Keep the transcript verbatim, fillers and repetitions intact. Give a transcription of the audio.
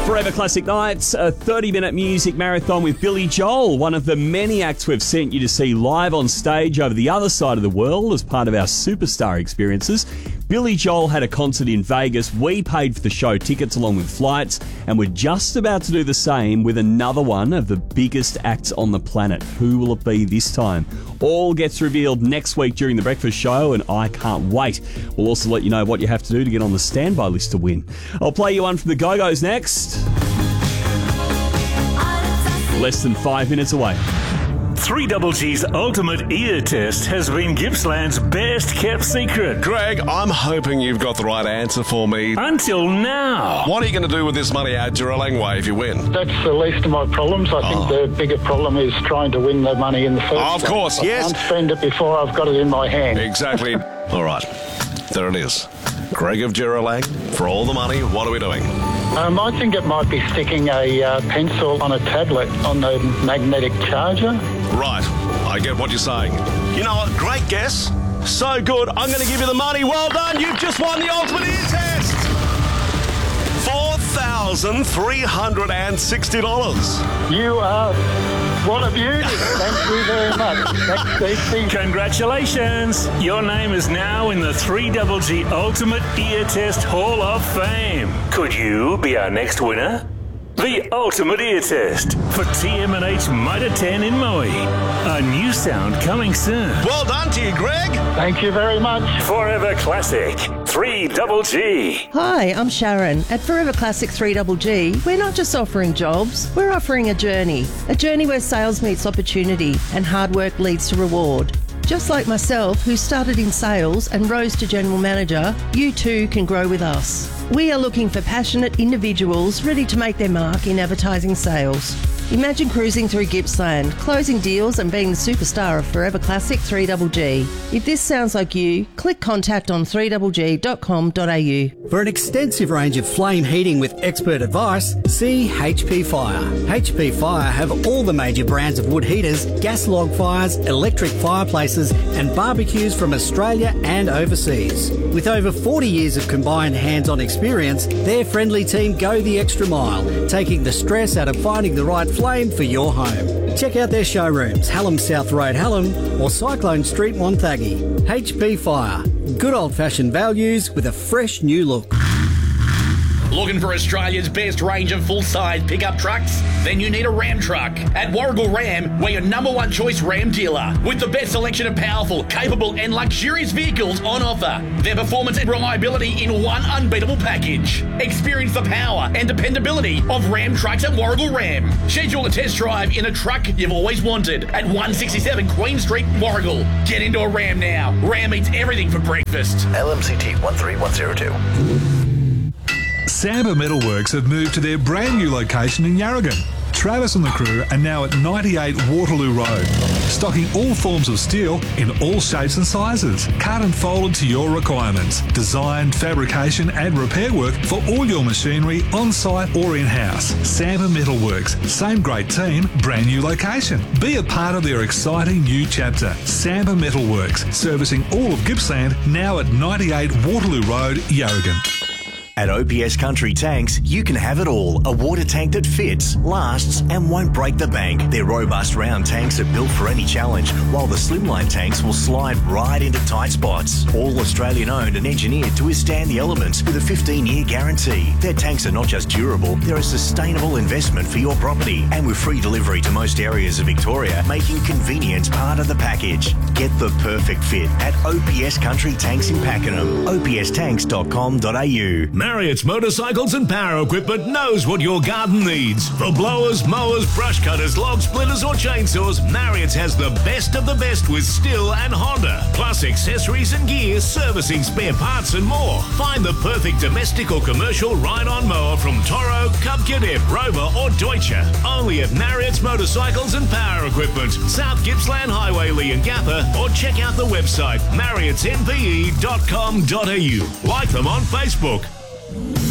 Forever Classic Nights, a thirty-minute music marathon with Billy Joel, one of the many acts we've sent you to see live on stage over the other side of the world as part of our superstar experiences. Billy Joel had a concert in Vegas. We paid for the show tickets along with flights, and we're just about to do the same with another one of the biggest acts on the planet. Who will it be this time? All gets revealed next week during the breakfast show, and I can't wait. We'll also let you know what you have to do to get on the standby list to win. I'll play you one from the Go-Go's next. Less than five minutes away. three Double G's ultimate ear test has been Gippsland's best kept secret. Greg, I'm hoping you've got the right answer for me. Until now. What are you going to do with this money out Juralong way if you win? That's the least of my problems. I Oh. think the bigger problem is trying to win the money in the first Of place. course, I yes. can't spend it before I've got it in my hand. Exactly. All right, there it is. Greg of Juralong, for all the money, what are we doing? Um, I think it might be sticking a uh, pencil on a tablet on the magnetic charger. Right, I get what you're saying. You know what, great guess. So good, I'm going to give you the money. Well done, you've just won the ultimate ear test. four thousand three hundred sixty dollars. You are... What a beauty. Thank you very much. Thanks, Steve. Congratulations. Your name is now in the three Double G Ultimate Ear Test Hall of Fame. Could you be our next winner? The Ultimate Ear Test for T M and H Mitre ten in Moe. A new sound coming soon. Well done to you, Greg. Thank you very much. Forever Classic three Double G. Hi, I'm Sharon. At Forever Classic three Double G, we're not just offering jobs, we're offering a journey. A journey where sales meets opportunity and hard work leads to reward. Just like myself, who started in sales and rose to general manager, you too can grow with us. We are looking for passionate individuals ready to make their mark in advertising sales. Imagine cruising through Gippsland, closing deals and being the superstar of Forever Classic three Double G. If this sounds like you, click contact on three double g dot com dot a u. For an extensive range of flame heating with expert advice, see H P Fire. H P Fire have all the major brands of wood heaters, gas log fires, electric fireplaces and barbecues from Australia and overseas. With over forty years of combined hands-on experience, their friendly team go the extra mile, taking the stress out of finding the right flame for your home. Check out their showrooms, Hallam South Road, Hallam, or Cyclone Street, Wonthaggi. H P Fire. Good old-fashioned values with a fresh new look. Looking for Australia's best range of full-size pickup trucks? Then you need a Ram truck. At Warragul Ram, we're your number one choice Ram dealer, with the best selection of powerful, capable and luxurious vehicles on offer. Their performance and reliability in one unbeatable package. Experience the power and dependability of Ram trucks at Warragul Ram. Schedule a test drive in a truck you've always wanted at one sixty-seven Queen Street, Warragul. Get into a Ram now. Ram eats everything for breakfast. L M C T one three one zero two. Samba Metalworks have moved to their brand new location in Yarragon. Travis and the crew are now at ninety-eight Waterloo Road, stocking all forms of steel in all shapes and sizes, cut and folded to your requirements. Design, fabrication and repair work for all your machinery on-site or in-house. Samba Metalworks, same great team, brand new location. Be a part of their exciting new chapter. Samba Metalworks, servicing all of Gippsland, now at ninety-eight Waterloo Road, Yarragon. At O P S Country Tanks, you can have it all. A water tank that fits, lasts and won't break the bank. Their robust round tanks are built for any challenge, while the slimline tanks will slide right into tight spots. All Australian owned and engineered to withstand the elements with a fifteen year guarantee. Their tanks are not just durable, they're a sustainable investment for your property. And with free delivery to most areas of Victoria, making convenience part of the package. Get the perfect fit at O P S Country Tanks in Pakenham. o p s tanks dot com dot a u. Marriott's Motorcycles and Power Equipment knows what your garden needs. For blowers, mowers, brush cutters, log splitters or chainsaws, Marriott's has the best of the best with Stihl and Honda. Plus accessories and gear, servicing, spare parts and more. Find the perfect domestic or commercial ride-on mower from Toro, Cub Cadet, Rover or Deutsche. Only at Marriott's Motorcycles and Power Equipment, South Gippsland Highway, Leongatha, or check out the website marriotts n p e dot com dot a u. Like them on Facebook.